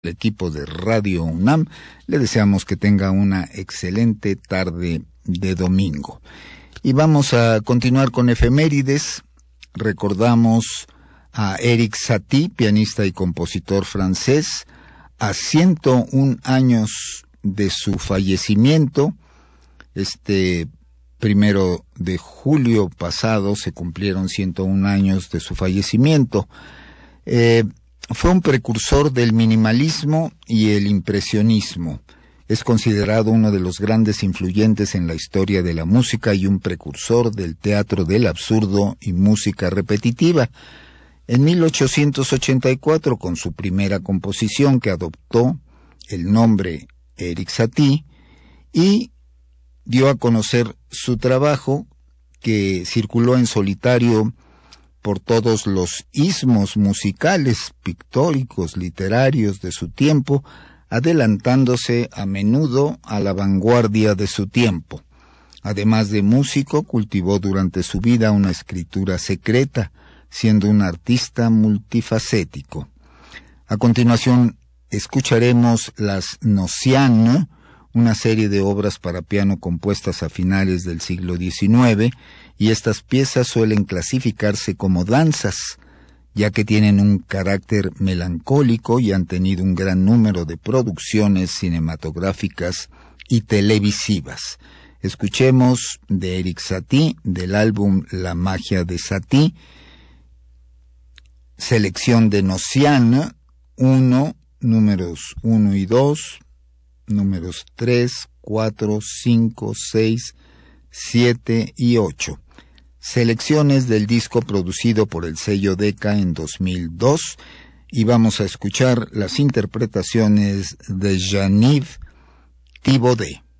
el equipo de Radio UNAM, le deseamos que tenga una excelente tarde de domingo. Y vamos a continuar con efemérides. Recordamos a Erik Satie, pianista y compositor francés, a 101 años de su fallecimiento. Este 1 de julio pasado se cumplieron 101 años de su fallecimiento. Fue un precursor del minimalismo y el impresionismo. Es considerado uno de los grandes influyentes en la historia de la música y un precursor del teatro del absurdo y música repetitiva. En 1884, con su primera composición, que adoptó el nombre Erik Satie, y dio a conocer su trabajo, que circuló en solitario por todos los ismos musicales, pictóricos, literarios de su tiempo, adelantándose a menudo a la vanguardia de su tiempo. Además de músico, cultivó durante su vida una escritura secreta, siendo un artista multifacético. A continuación, escucharemos las Nociane, una serie de obras para piano compuestas a finales del siglo XIX, y estas piezas suelen clasificarse como danzas, ya que tienen un carácter melancólico y han tenido un gran número de producciones cinematográficas y televisivas. Escuchemos de Erik Satie, del álbum La magia de Satie, selección de Nociane 1, números 1 y 2, números 3, 4, 5, 6, 7 y 8. Selecciones del disco producido por el sello Decca en 2002, y vamos a escuchar las interpretaciones de Jean-Yves Thibaudet.